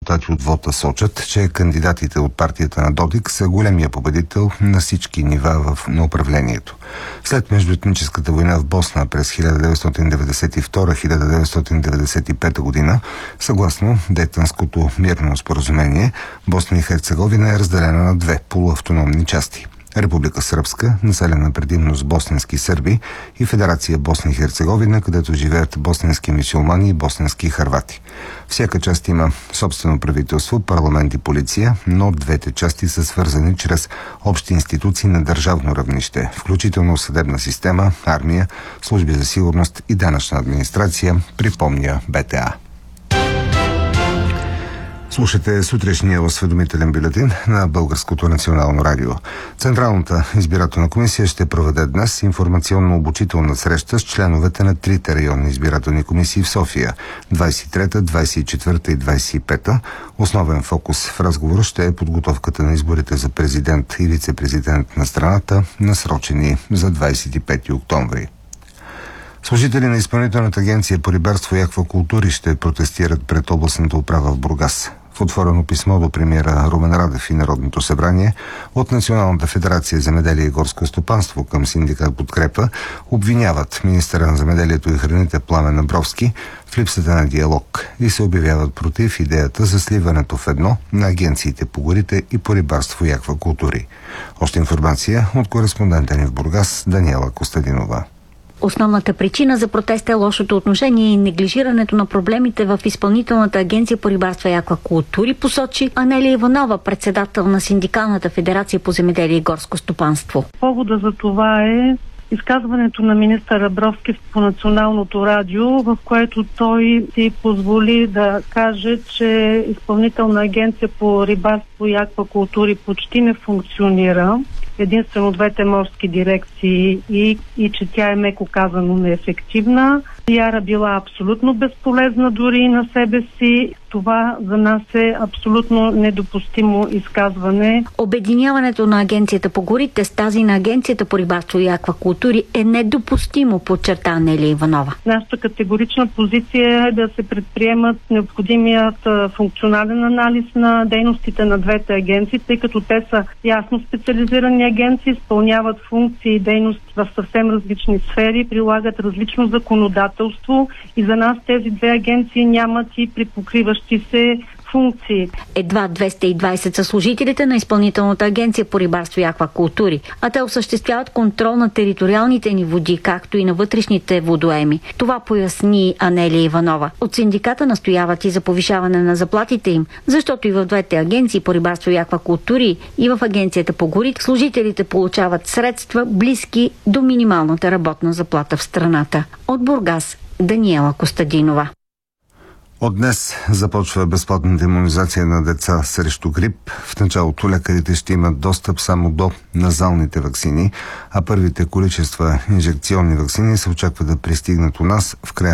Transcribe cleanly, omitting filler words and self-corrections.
резултати от вота сочат, че кандидатите от партията на Додик са големия победител на всички нива на управлението. След междуетническата война в Босна през 1992-1995 година, съгласно Дейтънското мирно споразумение, Босна и Херцеговина е разделена на две полуавтономни части – Република Сръбска, населена предимно с босненски сърби, и Федерация Босна и Херцеговина, където живеят босненски мюсюлмани и босненски хървати. Всяка част има собствено правителство, парламент и полиция, но двете части са свързани чрез общи институции на държавно равнище, включително съдебна система, армия, служби за сигурност и данъчна администрация, припомня БТА. Слушате сутрешния осведомителен бюлетин на Българското национално радио. Централната избирателна комисия ще проведе днес информационно-обучителна среща с членовете на трите районни избирателни комисии в София – 23-та, 24-та и 25-та. Основен фокус в разговора ще е подготовката на изборите за президент и вице-президент на страната, насрочени за 25 октомври. Служители на Изпълнителната агенция по рибарство и аквакултури ще протестират пред областната управа в Бургас. В отворено писмо до премиера Румен Радев и Народното събрание от Националната федерация земеделие и горско стопанство към синдикат Подкрепа обвиняват министъра на земеделието и храните Пламен Абровски в липсата на диалог и се обявяват против идеята за сливането в едно на агенциите по горите и по рибарство и аквакултури. Още информация от кореспондента ни в Бургас Даниела Костадинова. Основната причина за протеста е лошото отношение и неглижирането на проблемите в Изпълнителната агенция по рибарство и аквакултури, посочи Анелия Иванова, председател на Синдикалната федерация по земеделие и горско стопанство. Повода за това е изказването на министър Абровски по Националното радио, в което той си позволи да каже, че Изпълнителна агенция по рибарство и аквакултури почти не функционира. Единствено двете морски дирекции и че тя е меко казано неефективна. Яра била абсолютно безполезна дори на себе си. Това за нас е абсолютно недопустимо изказване. Обединяването на агенцията по горите с тази на агенцията по рибарство и аквакултури е недопустимо, подчерта Анелия Иванова. Нашата категорична позиция е да се предприемат необходимият функционален анализ на дейностите на двете агенции, тъй като те са ясно специализирани агенции, изпълняват функции и дейности в съвсем различни сфери, прилагат различно законодателство и за нас тези две агенции нямат и припокриващи се функции. Едва 220 са служителите на Изпълнителната агенция по рибарство и аквакултури, а те осъществяват контрол на териториалните ни води, както и на вътрешните водоеми. Това поясни Анелия Иванова. От синдиката настояват и за повишаване на заплатите им, защото и в двете агенции по рибарство и аквакултури и в агенцията по горите служителите получават средства близки до минималната работна заплата в страната. От Бургас Даниела Костадинова. От днес започва безплатната имунизация на деца срещу грип. В началото лекарите ще имат достъп само до назалните ваксини, а първите количества инжекционни ваксини се очаква да пристигнат у нас в края